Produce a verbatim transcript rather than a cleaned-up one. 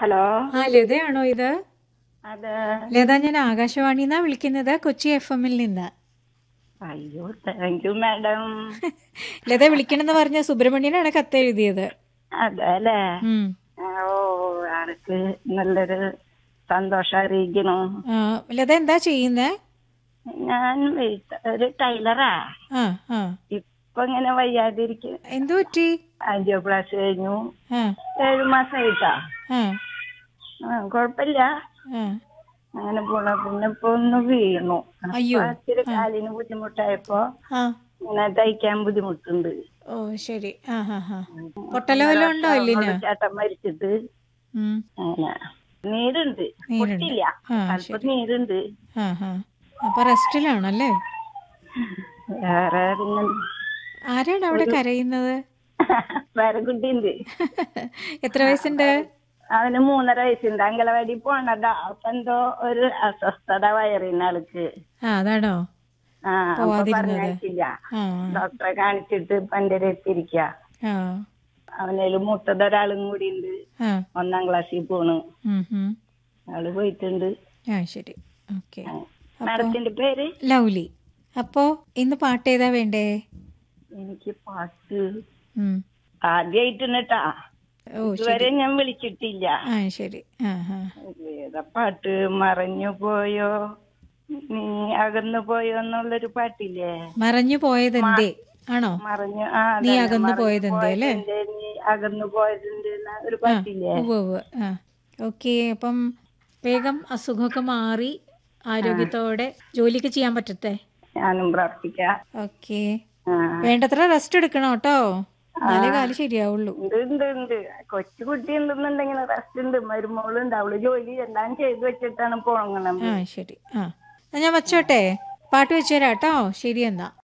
Hello, ആ ലതയാണോ ഇത്? അതെ. ലത, ഞാൻ ആകാശവാണിന്നാ വിളിക്കുന്നത്, കൊച്ചി എഫ് എമ്മിൽ നിന്ന്. അയ്യോ, താങ്ക് യു മാഡം. ലത വിളിക്കണമെന്ന് പറഞ്ഞ സുബ്രഹ്മണ്യനാണ് കത്ത് എഴുതിയത്. അതെ അല്ലേ? ഉം. ഓ, ആൾക്ക് നല്ലൊരു സന്തോഷം അറിയിക്കണു. ആ, ലത എന്താ ചെയ്യുന്നേ? ഞാൻ വീട്ട- ഒരു ടൈലറാ. ആ ആ ഇപ്പൊ ഇങ്ങനെ വയ്യാതിരിക്കും. എന്തു പറ്റി? ആൻജിയോപ്ലാസ്റ്റി കഴിഞ്ഞു. ആ ഏഴു മാസമായിട്ടാ. ആ ആ, കുഴപ്പമില്ല, ആ അങ്ങനെ പോണ. പിന്നെ ഇപ്പൊ ഒന്ന് വീണു. അപ്പൊ അയ്യോ. ഇച്ചിരി ആ കാലിന് ബുദ്ധിമുട്ടായപ്പോ ആ ഇങ്ങനെ തയ്ക്കാൻ ബുദ്ധിമുട്ടുണ്ട്. ഓ ശരി. ആ ഹാ ഹാ പൊട്ടലോ വല്ലതും ഉണ്ടോ എല്ലിന്? ചേട്ടൻ മരിച്ചിട്ട് ഉം. അങ്ങനെ നീരുണ്ട്, നീരുണ്ട്. പൊട്ടില്ല, ആ അല്പം ശരി. നീരുണ്ട്. ആ ഹാ അപ്പൊ റെസ്റ്റിലാണല്ലേ? വേറെ പിന്നെ ആരാണ് അവിടെ ഒരു കരയുന്നത്? വേറെ കുട്ടിയുണ്ട്. എത്ര വയസ്സുണ്ട്? അവന് മൂന്നര വയസ്സുണ്ട്. അംഗനവാടി പോണതാ. അപ്പൊ എന്തോ ഒരു അസ്വസ്ഥത വയറിന് ആൾക്ക്. ആ അതാണോ ആ, അപ്പൊ പോവാതിരുന്നത്? പറഞ്ഞയച്ചില്ല. ആ ഡോക്ടറെ കാണിച്ചിട്ട് പന്റെ എത്തിയിരിക്ക. ആ അവനേല് മൂത്തതൊരാളും കൂടി ഉണ്ട്, ആ ഒന്നാം ക്ലാസ്സിൽ പോണു. ഉം, ഉം. ആള് പോയിട്ടുണ്ട്. ആ ശരി. ഓക്കെ. അപ്പോൾ മാഡത്തിന്റെ പേര്? ലൗലി. അപ്പോൾ ഇന്ന് പാട്ട് ഏതാ വേണ്ടേ? എനിക്ക് പാട്ട് ഉം. ആദ്യായിട്ടാ, ഓ ഇതുവരെ ശരി. ഞാൻ വിളിച്ചിട്ടില്ല. ആ ശരി. ആ ആ ഏതാ പാട്ട്? മറഞ്ഞു പോയോ നീ അകന്നു പോയോ എന്നുള്ളൊരു പാട്ടില്ലേ? മറഞ്ഞു പോയതെന്തേ ആണോ? മറഞ്ഞു, ആ നീ അതന്നെ, അകന്നു മറഞ്ഞു പോയതെന്തേ അല്ലേ? പോയതിന്റെ നീ അകന്നു പോയതിന്റെ എന്ന ഒരു ആ പാട്ടില്ലേ? ഉവ്വ് ഉവ്വ്. ആ ഓക്കെ. അപ്പം വേഗം അസുഖമൊക്കെ മാറി ആരോഗ്യത്തോടെ ജോലിക്ക് ചെയ്യാൻ പറ്റട്ടെ. ഞാനും പ്രാർത്ഥിക്കാം. ഓക്കെ. ആ, വേണ്ടത്ര റെസ്റ്റ് എടുക്കണം കേട്ടോ, ആ, എന്നാലേ കാല് ശരിയാവുള്ളൂ. ഉണ്ട് ഉണ്ട് ഉണ്ട്. കൊച്ചു കുട്ടി ഉണ്ടെന്നുണ്ടെങ്കിൽ റെസ്റ്റ് ഉണ്ട്. മരുമോളുണ്ട്, അവള് ജോലി എല്ലാം ചെയ്തു വെച്ചിട്ടാണ് പോകണത്. ആ ശരി. ആ എന്നാ ഞാൻ വച്ചോട്ടെ, പാട്ട് വെച്ചു തരാം കേട്ടോ. ശരി എന്നാ.